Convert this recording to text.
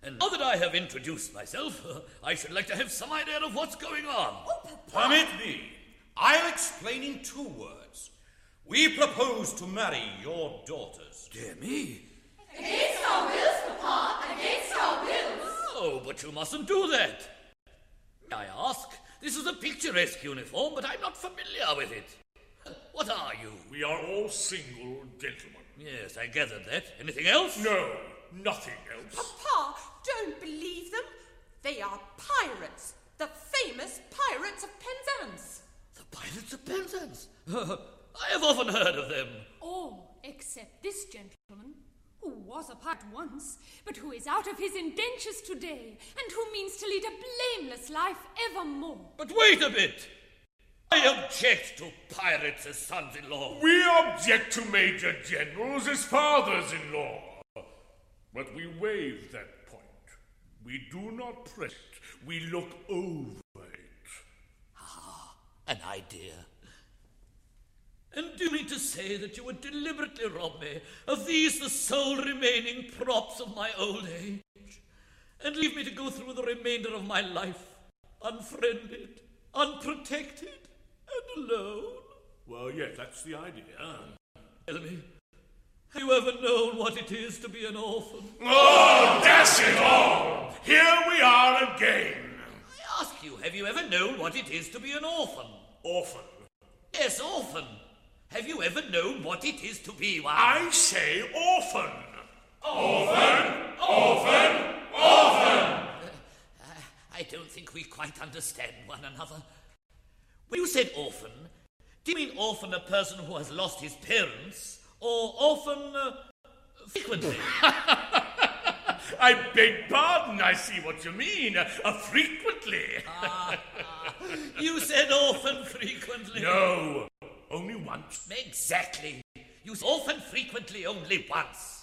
And now that I have introduced myself, I should like to have some idea of what's going on. Oh, Papa. Permit me. I'll explain in 2 words. We propose to marry your daughters. Dear me. Against our wills, Papa, against our wills. Oh, but you mustn't do that. May I ask? This is a picturesque uniform, but I'm not familiar with it. What are you? We are all single gentlemen. Yes, I gathered that. Anything else? No, nothing else. Papa, don't believe them. They are pirates. The famous pirates of Penzance. The Pirates of Penzance? I have often heard of them. All except this gentleman, who was a pirate once, but who is out of his indentures today, and who means to lead a blameless life evermore. But wait a bit. I object to pirates as sons-in-law. We object to major generals as fathers-in-law. But we waive that point. We do not press it. We look over it. An idea. And do you mean to say that you would deliberately rob me of these, the sole remaining props of my old age, and leave me to go through the remainder of my life unfriended, unprotected, and alone? Well, yes, that's the idea. Tell me, have you ever known what it is to be an orphan? Oh, dash it all! Here we are again. I ask you, have you ever known what it is to be an orphan? Orphan. Yes, orphan. Have you ever known what it is to be one? I say orphan. Orphan! Orphan! Orphan! I don't think we quite understand one another. When you said orphan, do you mean orphan a person who has lost his parents, or orphan frequently? I beg pardon, I see what you mean. Frequently. You said orphan frequently. No, only once. Exactly. You said orphan frequently only once.